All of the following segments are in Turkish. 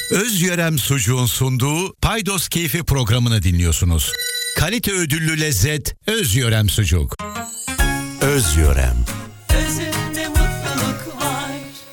Özyörem Sucuğun sunduğu Paydos Keyfi programını dinliyorsunuz. Kalite ödüllü lezzet Özyörem Sucuk. Özyörem. Özünde mutluluk var.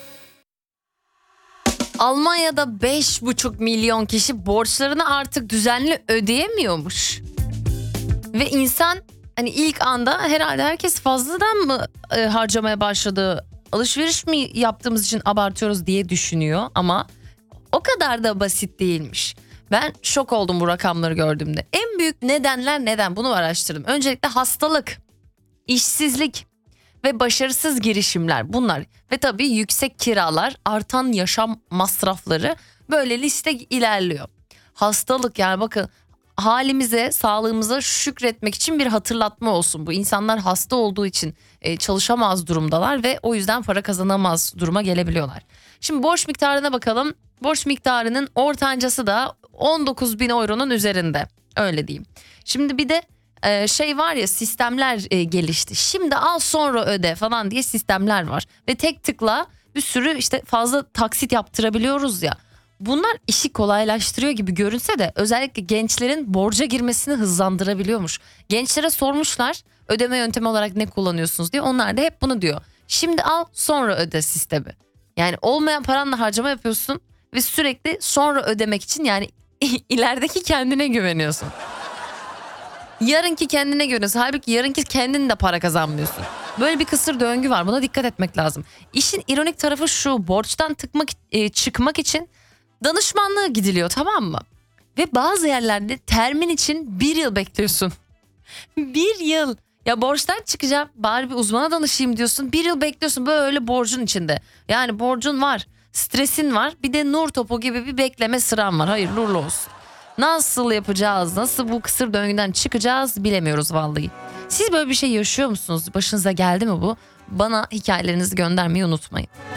Almanya'da 5,5 milyon kişi borçlarını artık düzenli ödeyemiyormuş. Ve insan hani ilk anda herhalde herkes fazladan mı harcamaya başladı? Alışveriş mi yaptığımız için abartıyoruz diye düşünüyor ama o kadar da basit değilmiş. Ben şok oldum bu rakamları gördüğümde. En büyük nedenler neden? Bunu araştırdım. Öncelikle hastalık, işsizlik ve başarısız girişimler bunlar. Ve tabii yüksek kiralar, artan yaşam masrafları böyle liste ilerliyor. Hastalık yani bakın halimize, sağlığımıza şükretmek için bir hatırlatma olsun. Bu insanlar hasta olduğu için çalışamaz durumdalar ve o yüzden para kazanamaz duruma gelebiliyorlar. Şimdi borç miktarına bakalım. Borç miktarının ortancası da 19 bin euronun üzerinde. Öyle diyeyim. Şimdi bir de şey var ya sistemler gelişti. Şimdi al sonra öde falan diye sistemler var. Ve tek tıkla bir sürü işte fazla taksit yaptırabiliyoruz ya. Bunlar işi kolaylaştırıyor gibi görünse de özellikle gençlerin borca girmesini hızlandırabiliyormuş. Gençlere sormuşlar ödeme yöntemi olarak ne kullanıyorsunuz diye. Onlar da hep bunu diyor. Şimdi al sonra öde sistemi. Yani olmayan paranla harcama yapıyorsun ve sürekli sonra ödemek için yani ilerideki kendine güveniyorsun. Yarınki kendine güveniyorsun. Halbuki yarınki kendin de para kazanmıyorsun. Böyle bir kısır döngü var. Buna dikkat etmek lazım. İşin ironik tarafı şu: borçtan çıkmak için danışmanlığa gidiliyor, tamam mı? Ve bazı yerlerde termin için 1 yıl bekliyorsun. 1 yıl. Ya borçtan çıkacağım bari bir uzmana danışayım diyorsun. 1 yıl bekliyorsun böyle borcun içinde. Yani borcun var, stresin var, bir de nur topu gibi bir bekleme sıran var. Hayırlı uğurlu olsun. Nasıl yapacağız, nasıl bu kısır döngüden çıkacağız bilemiyoruz vallahi. Siz böyle bir şey yaşıyor musunuz? Başınıza geldi mi bu? Bana hikayelerinizi göndermeyi unutmayın.